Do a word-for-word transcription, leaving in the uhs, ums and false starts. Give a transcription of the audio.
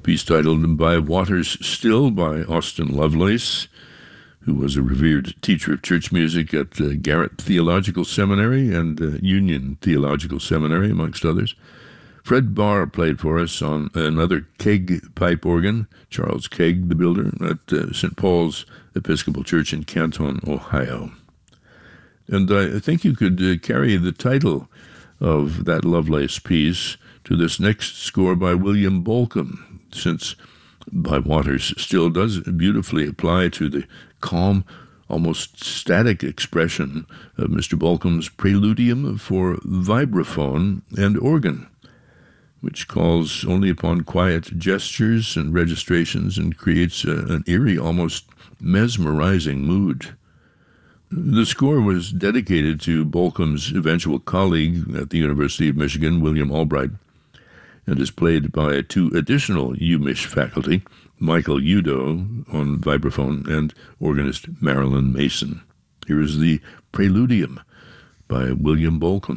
piece titled By Waters Still by Austin Lovelace, who was a revered teacher of church music at uh, Garrett Theological Seminary and uh, Union Theological Seminary, amongst others. Fred Barr played for us on another keg pipe organ, Charles Keg, the builder, at uh, Saint Paul's Episcopal Church in Canton, Ohio. And I think you could uh, carry the title of that Lovelace piece to this next score by William Bolcom, since By Waters still does beautifully apply to the calm, almost static expression of Mister Bolcom's preludium for vibraphone and organ, which calls only upon quiet gestures and registrations and creates a, an eerie, almost mesmerizing mood. The score was dedicated to Bolcom's eventual colleague at the University of Michigan, William Albright, and is played by two additional UMich faculty, Michael Udo on vibraphone and organist Marilyn Mason. Here is the Preludium by William Bolcom.